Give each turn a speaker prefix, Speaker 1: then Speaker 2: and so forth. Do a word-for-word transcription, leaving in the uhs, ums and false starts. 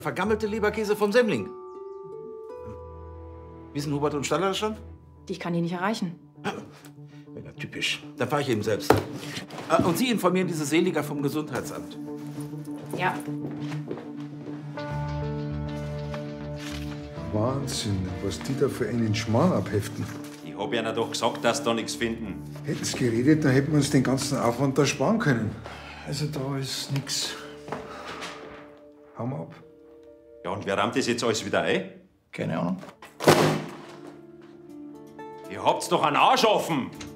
Speaker 1: Vergammelte Leberkäse vom Semmling. Wie sind Hubert und Staller schon?
Speaker 2: Ich kann die nicht erreichen.
Speaker 1: Ja, typisch. Dann fahre ich eben selbst. Und Sie informieren diese Seliger vom Gesundheitsamt.
Speaker 2: Ja.
Speaker 3: Wahnsinn, was die da für einen Schmarrn abheften.
Speaker 4: Ich hab ihnen doch gesagt, dass da nichts finden.
Speaker 3: Hätten sie geredet, dann hätten wir uns den ganzen Aufwand da sparen können. Also da ist nix. Hauen wir ab.
Speaker 4: Ja, und wer rammt das jetzt alles wieder ein?
Speaker 3: Keine Ahnung.
Speaker 4: Ihr habt's doch einen Arsch offen!